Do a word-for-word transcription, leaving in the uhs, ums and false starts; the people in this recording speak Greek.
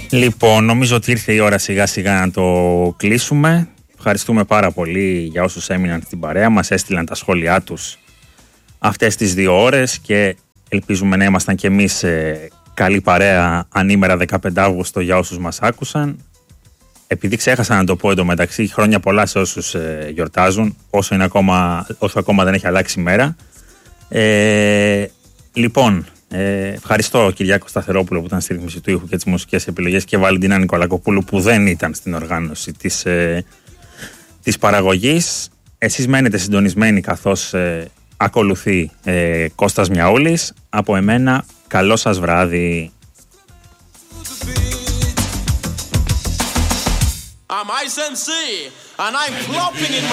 Λοιπόν, νομίζω ότι ήρθε η ώρα σιγά σιγά να το κλείσουμε. Ευχαριστούμε πάρα πολύ για όσους έμειναν στην παρέα μας, έστειλαν τα σχόλιά τους αυτές τις δύο ώρες και ελπίζουμε να ήμασταν κι εμείς ε, καλή παρέα ανήμερα δεκαπέντε Αυγούστου για όσους μας άκουσαν. Επειδή ξέχασα να το πω εντωμεταξύ, χρόνια πολλά σε όσους ε, γιορτάζουν, όσο, είναι ακόμα, όσο ακόμα δεν έχει αλλάξει η μέρα. Ε, λοιπόν, ε, ευχαριστώ Κυριάκο Σταθερόπουλο που ήταν στη ρύθμιση του ήχου και τις μουσικές επιλογές και Βαλεντίνα Νικολακοπούλου που δεν ήταν στην οργάνωση της, ε, της παραγωγής. Εσείς μένετε συντονισμένοι καθώς ε, ακολουθεί ε, Κώστας Μιαούλης. Από εμένα, καλό σας βράδυ. I'm Ice εμ σι and I'm flopping in my